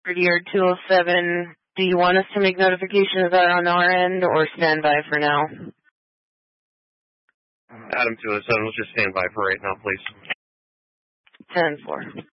Brigadier 207, do you want us to make notification of that on our end or stand by for now? Adam 207, let's just stand by for right now, please. 10-4.